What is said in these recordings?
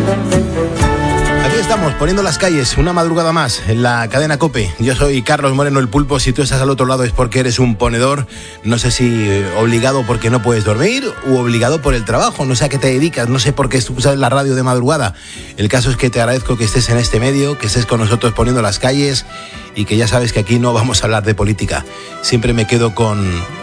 Aquí estamos, poniendo las calles, una madrugada más en la cadena COPE. Yo soy Carlos Moreno, el Pulpo. Si tú estás al otro lado es porque eres un ponedor. No sé si obligado porque no puedes dormir u obligado por el trabajo. No sé a qué te dedicas, no sé por qué escuchas la radio de madrugada. El caso es que te agradezco que estés en este medio, que estés con nosotros poniendo las calles y que ya sabes que aquí no vamos a hablar de política. Siempre me quedo con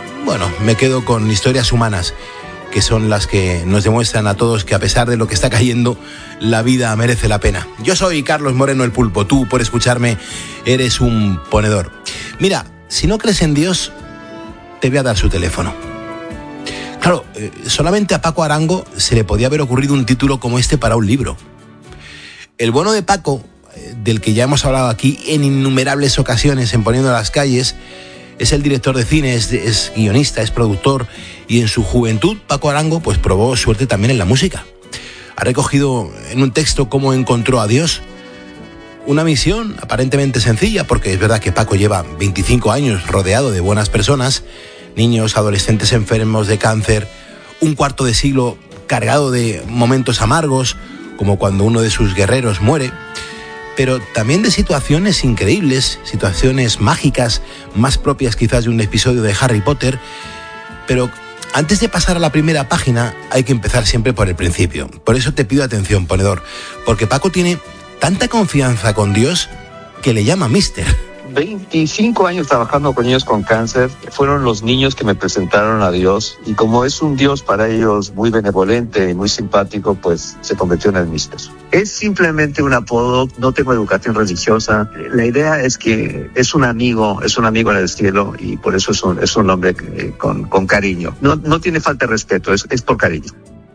historias humanas, que son las que nos demuestran a todos que a pesar de lo que está cayendo, la vida merece la pena. Yo soy Carlos Moreno, el Pulpo. Tú, por escucharme, eres un ponedor. Mira, si no crees en Dios, te voy a dar su teléfono. Claro, solamente a Paco Arango se le podía haber ocurrido un título como este para un libro. El bueno de Paco, del que ya hemos hablado aquí en innumerables ocasiones en Poniendo las Calles, es el director de cine, es guionista, es productor, y en su juventud Paco Arango pues probó suerte también en la música. Ha recogido en un texto cómo encontró a Dios, una misión aparentemente sencilla, porque es verdad que Paco lleva 25 años rodeado de buenas personas, niños, adolescentes enfermos de cáncer, un cuarto de siglo cargado de momentos amargos, como cuando uno de sus guerreros muere, pero también de situaciones increíbles, situaciones mágicas, más propias quizás de un episodio de Harry Potter. Pero antes de pasar a la primera página, hay que empezar siempre por el principio. Por eso te pido atención, ponedor, porque Paco tiene tanta confianza con Dios que le llama Mister. 25 años trabajando con niños con cáncer, fueron los niños que me presentaron a Dios, y como es un Dios para ellos muy benevolente y muy simpático, pues se convirtió en el Mister. Es simplemente un apodo, no tengo educación religiosa. La idea es que es un amigo en el cielo, y por eso es un nombre con cariño. No tiene falta de respeto, es por cariño.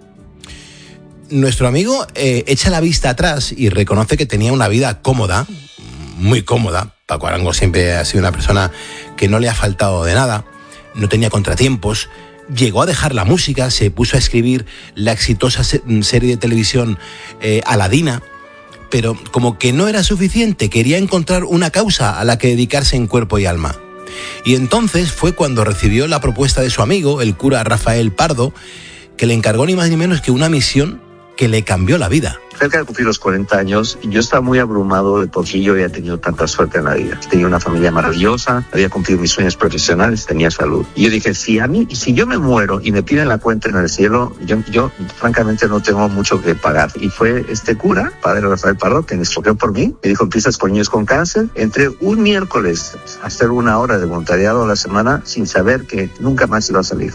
Nuestro amigo echa la vista atrás y reconoce que tenía una vida cómoda, muy cómoda. Paco Arango siempre ha sido una persona que no le ha faltado de nada, no tenía contratiempos, llegó a dejar la música, se puso a escribir la exitosa serie de televisión Aladina, pero como que no era suficiente, quería encontrar una causa a la que dedicarse en cuerpo y alma. Y entonces fue cuando recibió la propuesta de su amigo, el cura Rafael Pardo, que le encargó ni más ni menos que una misión que le cambió la vida. Cerca de cumplir los 40 años, yo estaba muy abrumado de por qué yo había tenido tanta suerte en la vida. Tenía una familia maravillosa, había cumplido mis sueños profesionales, tenía salud. Y yo dije, si yo me muero y me piden la cuenta en el cielo, yo francamente no tengo mucho que pagar. Y fue este cura, padre Rafael Pardo, que me escogió por mí. Me dijo, empiezas con niños con cáncer. Entré un miércoles a hacer 1 hora de voluntariado a la semana sin saber que nunca más iba a salir.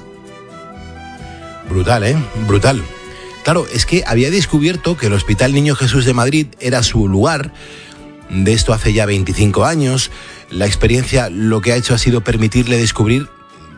Brutal, brutal. Claro, es que había descubierto que el Hospital Niño Jesús de Madrid era su lugar. De esto hace ya 25 años. La experiencia lo que ha hecho ha sido permitirle descubrir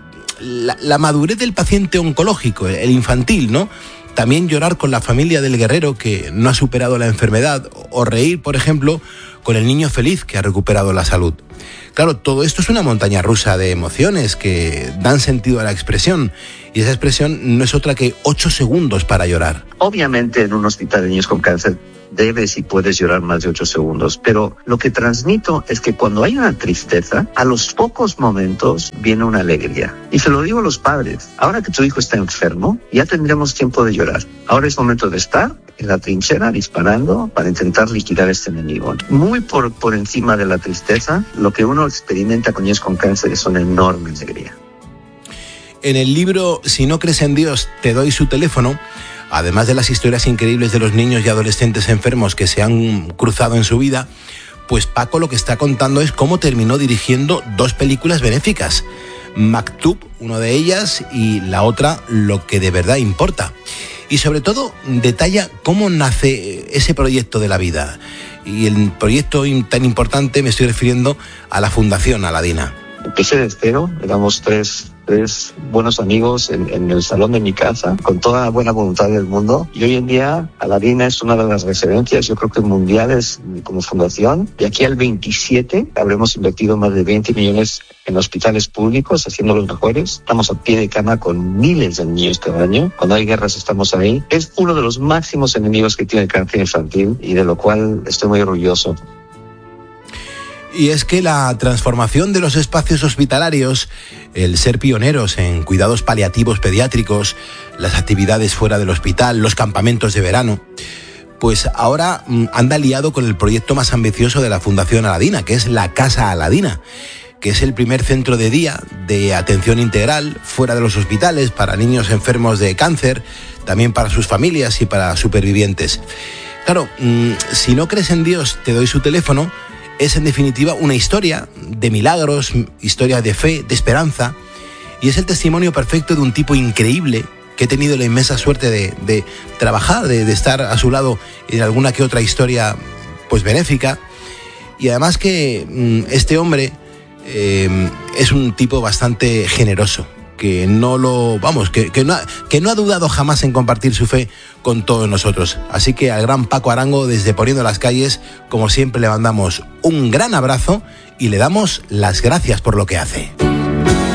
la madurez del paciente oncológico, el infantil, ¿no? También llorar con la familia del guerrero que no ha superado la enfermedad, o reír, por ejemplo, con el niño feliz que ha recuperado la salud. Claro, todo esto es una montaña rusa de emociones que dan sentido a la expresión, y esa expresión no es otra que 8 segundos para llorar. Obviamente en un hospital de niños con cáncer debes y puedes llorar más de 8 segundos, pero lo que transmito es que cuando hay una tristeza, a los pocos momentos viene una alegría. Y se lo digo a los padres, ahora que tu hijo está enfermo, ya tendremos tiempo de llorar. Ahora es momento de estar en la trinchera disparando para intentar liquidar a este enemigo. Muy por encima de la tristeza, lo que uno experimenta con niños con cáncer es una enorme alegría. En el libro Si no crees en Dios, te doy su teléfono, además de las historias increíbles de los niños y adolescentes enfermos que se han cruzado en su vida, pues Paco lo que está contando es cómo terminó dirigiendo 2 películas benéficas. Maktub, una de ellas, y la otra, Lo que de verdad importa. Y sobre todo detalla cómo nace ese proyecto de la vida. Y el proyecto tan importante me estoy refiriendo a la Fundación Aladina. Empecé de cero, éramos tres buenos amigos en el salón de mi casa, con toda la buena voluntad del mundo. Y hoy en día Aladina es una de las referencias, yo creo que mundiales como fundación. De aquí al 27 habremos invertido más de 20 millones en hospitales públicos, haciendo los mejores. Estamos a pie de cama con miles de niños cada año. Cuando hay guerras estamos ahí. Es uno de los máximos enemigos que tiene el cáncer infantil, y de lo cual estoy muy orgulloso. Y es que la transformación de los espacios hospitalarios, el ser pioneros en cuidados paliativos pediátricos, las actividades fuera del hospital, los campamentos de verano, pues ahora anda liado con el proyecto más ambicioso de la Fundación Aladina, que es la Casa Aladina, que es el primer centro de día de atención integral fuera de los hospitales para niños enfermos de cáncer, también para sus familias y para supervivientes. Claro, si no crees en Dios, te doy su teléfono. Es en definitiva una historia de milagros, historia de fe, de esperanza, y es el testimonio perfecto de un tipo increíble que he tenido la inmensa suerte de trabajar, de estar a su lado en alguna que otra historia pues benéfica. Y además que este hombre es un tipo bastante generoso, que no ha dudado jamás en compartir su fe con todos nosotros. Así que al gran Paco Arango, desde Poniendo las Calles, como siempre, le mandamos un gran abrazo y le damos las gracias por lo que hace.